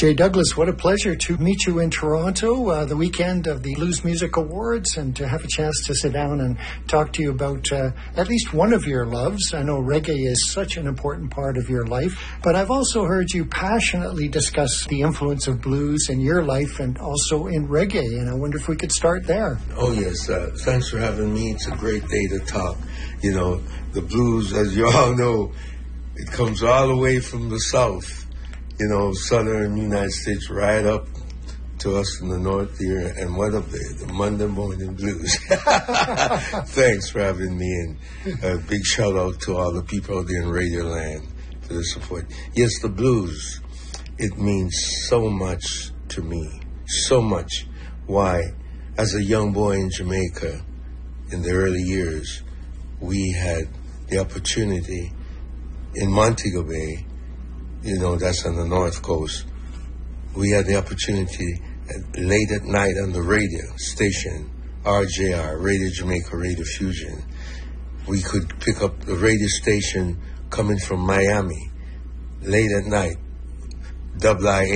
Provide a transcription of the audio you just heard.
Jay Douglas, what a pleasure to meet you in Toronto, the weekend of the Blues Music Awards, and to have a chance to sit down and talk to you about at least one of your loves. I know reggae is such an important part of your life, but I've also heard you passionately discuss the influence of blues in your life and also in reggae, and I wonder if we could start there. Oh, yes. Thanks for having me. It's a great day to talk. You know, the blues, as you all know, it comes all the way from the South. You know, southern United States, right up to us in the north here, and what up there, the Monday Morning Blues. Thanks for having me, and a big shout out to all the people out there in Radio Land for the support. Yes, the blues, it means so much to me, so much. Why? As a young boy in Jamaica, in the early years, we had the opportunity in Montego Bay, you know, that's on the North Coast. We had the opportunity late at night on the radio station, RJR, Radio Jamaica, Radio Fusion. We could pick up the radio station coming from Miami late at night,